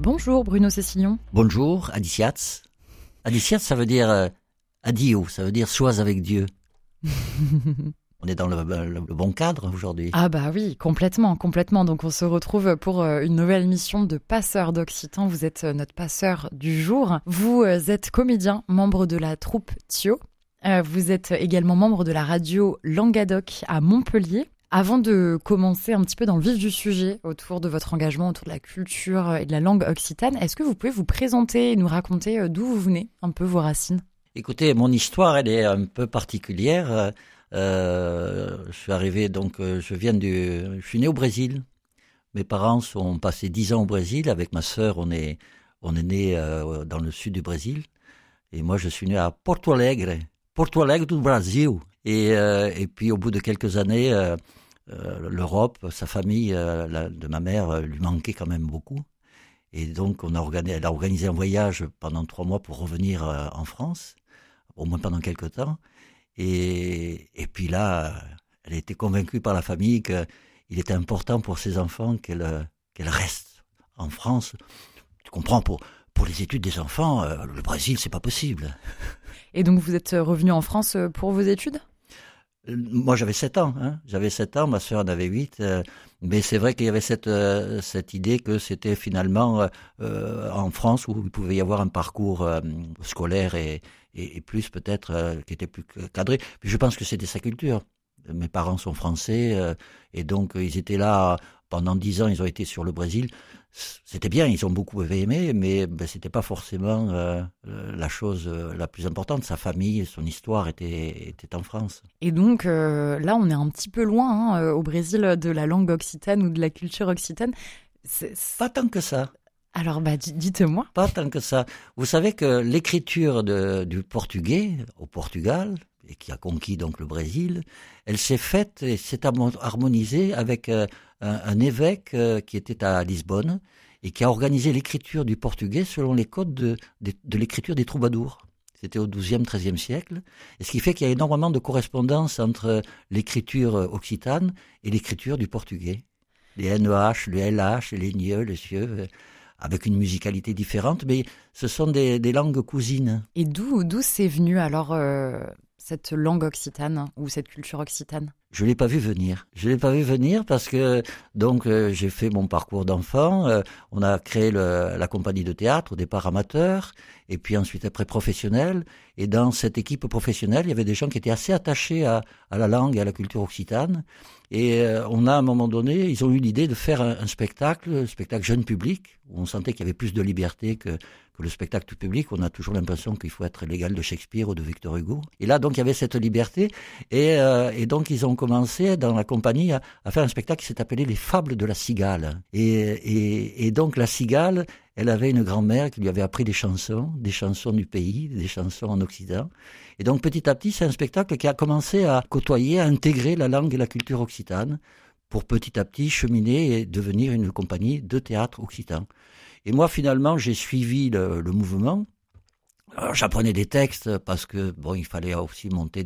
Bonjour Bruno Cécillon. Bonjour, Adiciats. Adiciats, ça veut dire adio, ça veut dire sois avec Dieu. On est dans le bon cadre aujourd'hui. Ah bah oui, complètement. Donc on se retrouve pour une nouvelle émission de Passeurs d'Occitan. Vous êtes notre passeur du jour. Vous êtes comédien, membre de la troupe Thio. Vous êtes également membre de la radio Languedoc à Montpellier. Avant de commencer un petit peu dans le vif du sujet autour de votre engagement, autour de la culture et de la langue occitane, est-ce que vous pouvez vous présenter et nous raconter d'où vous venez, un peu vos racines ? Écoutez, mon histoire, elle est un peu particulière. Je suis arrivé, je suis né au Brésil. Mes parents sont passés 10 ans au Brésil. Avec ma sœur, on est né dans le sud du Brésil. Et moi, je suis né à Porto Alegre du Brasil. Et puis, au bout de quelques années, l'Europe, sa famille de ma mère lui manquait quand même beaucoup. Et donc, elle a organisé un voyage pendant 3 mois pour revenir en France, au moins pendant quelques temps. Et puis là, elle a été convaincue par la famille qu'il était important pour ses enfants qu'elle reste en France. Tu comprends, pour les études des enfants, le Brésil, c'est pas possible. Et donc, vous êtes revenu en France pour vos études ? Moi, j'avais 7 ans. J'avais 7 ans, ma sœur en avait 8. Mais c'est vrai qu'il y avait cette idée que c'était finalement en France où il pouvait y avoir un parcours scolaire et plus peut-être qui était plus cadré. Puis je pense que c'était sa culture. Mes parents sont français et donc ils étaient là pendant 10 ans. Ils ont été sur le Brésil. C'était bien, ils ont beaucoup aimé, mais c'était pas forcément la chose la plus importante. Sa famille, son histoire était en France. Et donc là, on est un petit peu loin au Brésil de la langue occitane ou de la culture occitane. Pas tant que ça. Alors, dites-moi. Pas tant que ça. Vous savez que l'écriture du portugais au Portugal, et qui a conquis donc le Brésil, elle s'est faite et s'est harmonisée avec un évêque qui était à Lisbonne et qui a organisé l'écriture du portugais selon les codes de l'écriture des troubadours. C'était au XIIe, XIIIe siècle. Et ce qui fait qu'il y a énormément de correspondance entre l'écriture occitane et l'écriture du portugais. Les NEH, les LH, les NIE, les CIE, avec une musicalité différente, mais ce sont des langues cousines. Et d'où c'est venu alors cette langue occitane ou cette culture occitane ? Je l'ai pas vu venir. Je l'ai pas vu venir parce que donc j'ai fait mon parcours d'enfant. On a créé la compagnie de théâtre au départ amateur et puis ensuite après professionnel. Et dans cette équipe professionnelle, il y avait des gens qui étaient assez attachés à la langue et à la culture occitane. Et on a à un moment donné, ils ont eu l'idée de faire un spectacle jeune public où on sentait qu'il y avait plus de liberté que le spectacle public. On a toujours l'impression qu'il faut être l'égal de Shakespeare ou de Victor Hugo. Et là, donc, il y avait cette liberté. Et donc, ils ont commencé dans la compagnie à faire un spectacle qui s'est appelé Les Fables de la Cigale. Et donc, la Cigale, elle avait une grand-mère qui lui avait appris des chansons du pays, des chansons en Occident. Et donc, petit à petit, c'est un spectacle qui a commencé à côtoyer, à intégrer la langue et la culture occitane pour petit à petit cheminer et devenir une compagnie de théâtre occitan. Et moi, finalement, j'ai suivi le mouvement. Alors, j'apprenais des textes parce que il fallait aussi monter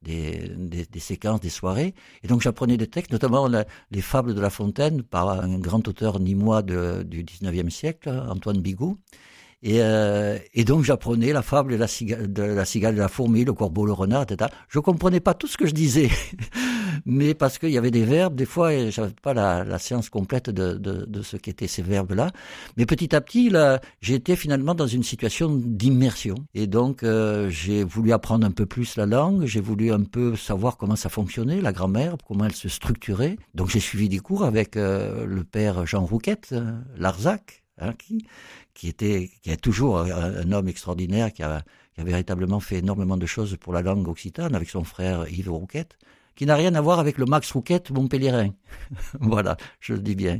des séquences, des soirées. Et donc, j'apprenais des textes, notamment les Fables de La Fontaine par un grand auteur nîmois du 19e siècle, Antoine Bigot. Et donc, j'apprenais la fable de la cigale, de la fourmi, le corbeau, le renard, etc. Je comprenais pas tout ce que je disais. Mais parce qu'il y avait des verbes, des fois, et j'avais pas la science complète de ce qu'étaient ces verbes-là. Mais petit à petit, là, j'étais finalement dans une situation d'immersion. Et donc, j'ai voulu apprendre un peu plus la langue, j'ai voulu un peu savoir comment ça fonctionnait, la grammaire, comment elle se structurait. Donc, j'ai suivi des cours avec le père Jean Rouquette, Larzac, qui est toujours un homme extraordinaire, qui a véritablement fait énormément de choses pour la langue occitane, avec son frère Yves Rouquette, qui n'a rien à voir avec le Max Rouquette montpelliérain. Voilà, je le dis bien.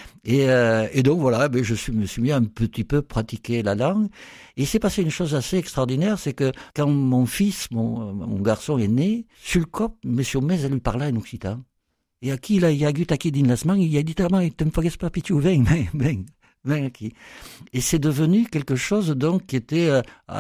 Et donc voilà, je me suis mis à un petit peu pratiquer la langue. Et il s'est passé une chose assez extraordinaire, c'est que quand mon fils, mon garçon est né, Sulcop, Monsieur Mez, lui parlait en occitan. Et à qui il a eu taqué d'inlasman, il a dit, tu me fais pas pitou, ben. Et c'est devenu quelque chose donc qui était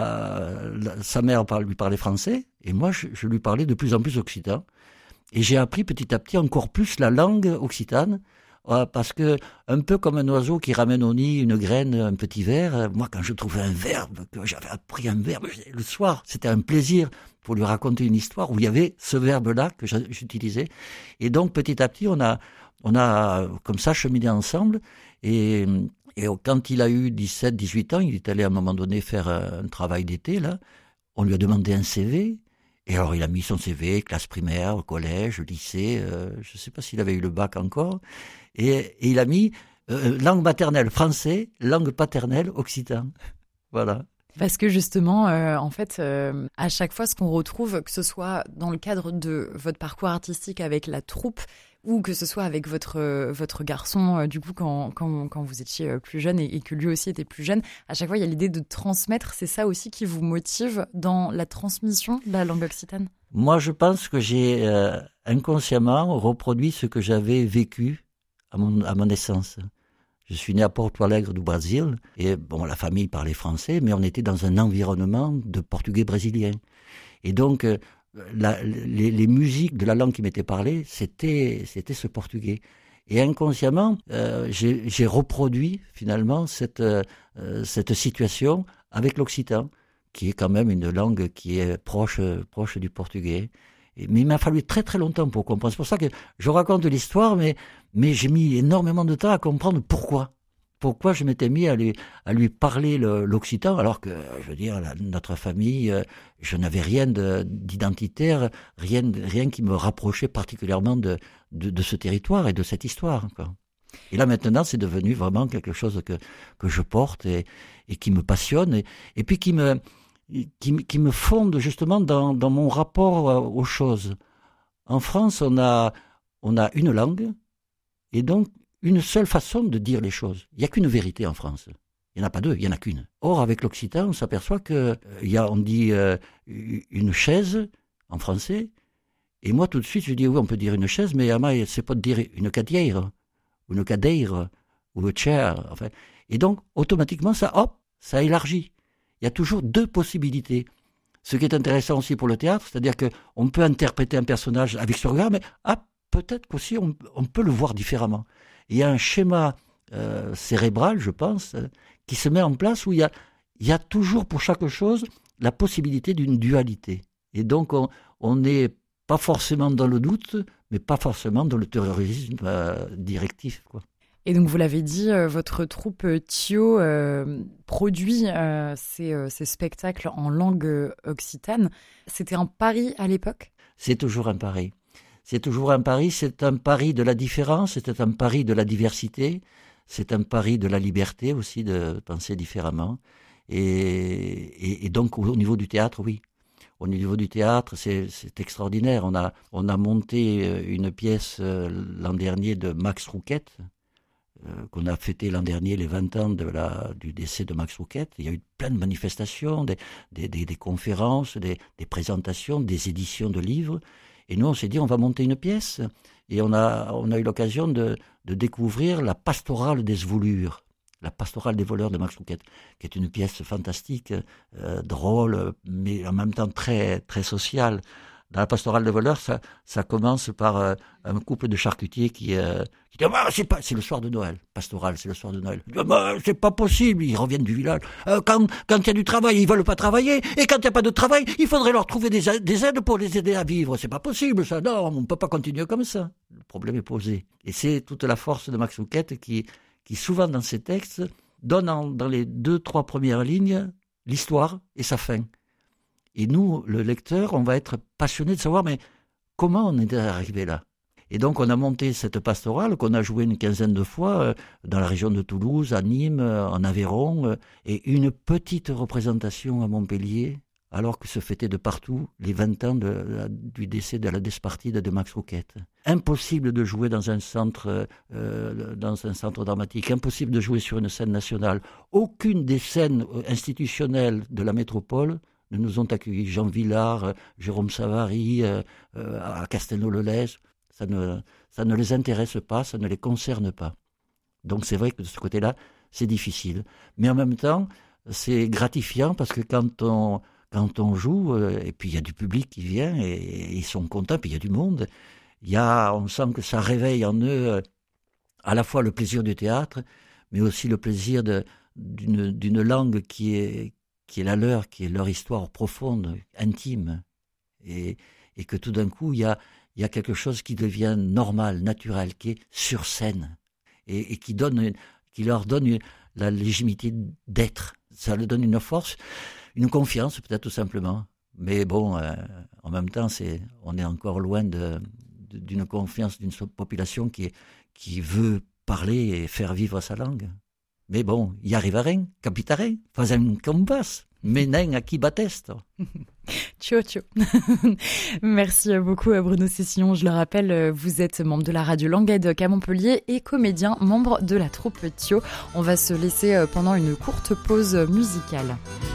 sa mère lui parlait français et moi je lui parlais de plus en plus occitan et j'ai appris petit à petit encore plus la langue occitane parce que un peu comme un oiseau qui ramène au nid une graine, un petit ver, moi quand je trouvais un verbe, que j'avais appris un verbe, le soir, c'était un plaisir pour lui raconter une histoire où il y avait ce verbe-là que j'utilisais. Et donc petit à petit, on a comme ça cheminé ensemble. Et quand il a eu 17, 18 ans, il est allé à un moment donné faire un travail d'été, là. On lui a demandé un CV. Et alors, il a mis son CV, classe primaire, collège, lycée, je ne sais pas s'il avait eu le bac encore. Et il a mis langue maternelle français, langue paternelle occitan. Voilà. Parce que justement, en fait, à chaque fois, ce qu'on retrouve, que ce soit dans le cadre de votre parcours artistique avec la troupe, ou que ce soit avec votre garçon, du coup, quand vous étiez plus jeune et que lui aussi était plus jeune, à chaque fois, il y a l'idée de transmettre. C'est ça aussi qui vous motive dans la transmission de la langue occitane? Moi, je pense que j'ai inconsciemment reproduit ce que j'avais vécu à mon naissance. Je suis né à Porto Alegre du Brésil, et bon, la famille parlait français, mais on était dans un environnement de portugais brésilien. Et donc, les musiques de la langue qui m'étaient parlées, c'était ce portugais. Et inconsciemment, j'ai reproduit finalement cette situation avec l'occitan, qui est quand même une langue qui est proche du portugais. Mais il m'a fallu très très longtemps pour comprendre. C'est pour ça que je raconte l'histoire, mais j'ai mis énormément de temps à comprendre pourquoi je m'étais mis à lui parler l'occitan, alors que, je veux dire, notre famille, je n'avais rien d'identitaire, rien qui me rapprochait particulièrement de ce territoire et de cette histoire, quoi. Et là maintenant, c'est devenu vraiment quelque chose que je porte et qui me passionne et puis qui me fonde justement dans mon rapport aux choses. En France, on a une langue et donc une seule façon de dire les choses. Il n'y a qu'une vérité en France. Il n'y en a pas deux, il n'y en a qu'une. Or, avec l'occitan, on s'aperçoit on dit une chaise en français, et moi tout de suite je dis oui, on peut dire une chaise, mais c'est pas de dire une cadeira, ou une cadeira, ou une chair. Enfin. Et donc, automatiquement, ça élargit. Il y a toujours deux possibilités. Ce qui est intéressant aussi pour le théâtre, c'est-à-dire qu'on peut interpréter un personnage avec ce regard, mais peut-être qu'aussi on peut le voir différemment. Il y a un schéma cérébral, je pense, qui se met en place où il y a toujours pour chaque chose la possibilité d'une dualité. Et donc on n'est pas forcément dans le doute, mais pas forcément dans le terrorisme directif, quoi. Et donc, vous l'avez dit, votre troupe Thio produit ces spectacles en langue occitane. C'était un pari à l'époque? C'est toujours un pari. C'est un pari de la différence, c'est un pari de la diversité, c'est un pari de la liberté aussi de penser différemment. Et donc, au niveau du théâtre, oui. Au niveau du théâtre, c'est extraordinaire. On a monté une pièce l'an dernier de Max Rouquette, qu'on a fêté l'an dernier les 20 ans du décès de Max Rouquette. Il y a eu plein de manifestations, des conférences, des présentations, des éditions de livres. Et nous, on s'est dit, on va monter une pièce. Et on a eu l'occasion de découvrir la pastorale des Zvoulures, la pastorale des voleurs de Max Rouquette, qui est une pièce fantastique, drôle, mais en même temps très, très sociale. Dans la pastorale des voleurs, ça commence par un couple de charcutiers qui dit c'est le soir de Noël. Pastorale, c'est le soir de Noël. C'est pas possible, ils reviennent du village. Quand il y a du travail, ils veulent pas travailler. Et quand il n'y a pas de travail, il faudrait leur trouver des aides pour les aider à vivre. C'est pas possible, ça. Non, on peut pas continuer comme ça. Le problème est posé. Et c'est toute la force de Max Rouquette qui souvent dans ses textes donne dans les 2-3 premières lignes l'histoire et sa fin. Et nous, le lecteur, on va être passionné de savoir, mais comment on est arrivé là? Et donc, on a monté cette pastorale qu'on a jouée une quinzaine de fois dans la région de Toulouse, à Nîmes, en Aveyron, et une petite représentation à Montpellier, alors que se fêtaient de partout les 20 ans du décès de la Despartide de Max Rouquette. Impossible de jouer dans un centre dramatique, impossible de jouer sur une scène nationale. Aucune des scènes institutionnelles de la métropole ne nous ont accueillis. Jean Villard, Jérôme Savary, à Castelnau-le-Lez, ça ne les intéresse pas, ça ne les concerne pas. Donc c'est vrai que de ce côté-là, c'est difficile. Mais en même temps, c'est gratifiant parce que quand on joue, et puis il y a du public qui vient, et ils sont contents, puis il y a du monde, on sent que ça réveille en eux à la fois le plaisir du théâtre, mais aussi le plaisir d'une langue qui est la leur, qui est leur histoire profonde, intime, et que tout d'un coup, il y a quelque chose qui devient normal, naturel, qui est sur scène, et qui leur donne la légitimité d'être. Ça leur donne une force, une confiance peut-être tout simplement. Mais bon, en même temps, on est encore loin d'une confiance d'une population qui veut parler et faire vivre sa langue. Mais bon, y arriverem, capiterem, fazem com pas, mais nem aqui batest. Ciao, ciao. Merci beaucoup Bruno Cessillon. Je le rappelle, vous êtes membre de la radio Languedoc à Montpellier et comédien, membre de la troupe Thio. On va se laisser pendant une courte pause musicale.